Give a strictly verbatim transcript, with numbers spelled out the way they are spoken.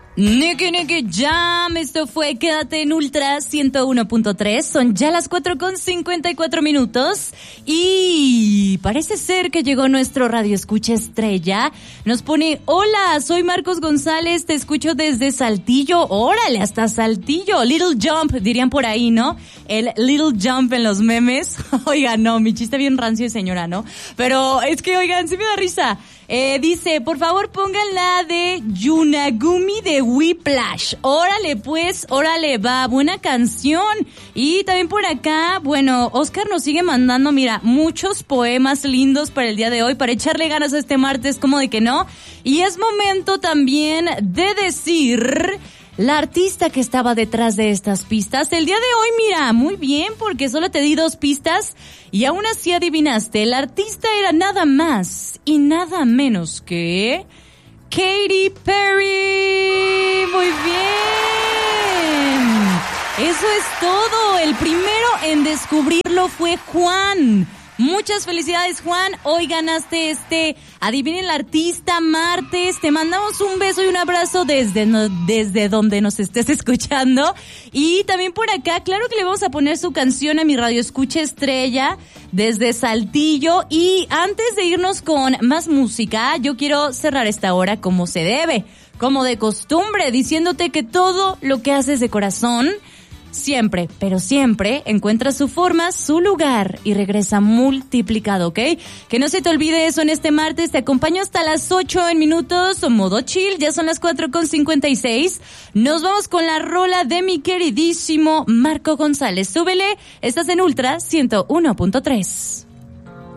Nicky Nicky Jam, esto fue Quédate en Ultra ciento uno punto tres, son ya las cuatro con cincuenta y cuatro minutos y parece ser que llegó nuestro radio escucha estrella, nos pone, hola, soy Marcos González, te escucho desde Saltillo, órale, hasta Saltillo, Little Jump, dirían por ahí, ¿no? El Little Jump en los memes, oigan, no, mi chiste bien rancio de señora, ¿no? Pero es que, oigan, sí me da risa. Eh, dice, por favor pongan la de Yunagumi de Whiplash. Órale pues, órale, va, buena canción. Y también por acá, bueno, Oscar nos sigue mandando, mira, muchos poemas lindos para el día de hoy, para echarle ganas a este martes, como de que no. Y es momento también de decir la artista que estaba detrás de estas pistas. El día de hoy, mira, muy bien, porque solo te di dos pistas y aún así adivinaste. El artista era nada más y nada menos que Katy Perry. Muy bien. Eso es todo. El primero en descubrirlo fue Juan. Muchas felicidades, Juan. Hoy ganaste este Adivinen el Artista martes. Te mandamos un beso y un abrazo desde, no, desde donde nos estés escuchando. Y también por acá, claro que le vamos a poner su canción a mi radio escucha estrella desde Saltillo. Y antes de irnos con más música, yo quiero cerrar esta hora como se debe, como de costumbre, diciéndote que todo lo que haces de corazón siempre, pero siempre encuentra su forma, su lugar y regresa multiplicado, ¿ok? Que no se te olvide eso en este martes. Te acompaño hasta las ocho en minutos, modo chill. Ya son las cuatro con cincuenta y seis. Nos vamos con la rola de mi queridísimo Marco González. Súbele, estás en Ultra ciento uno punto tres.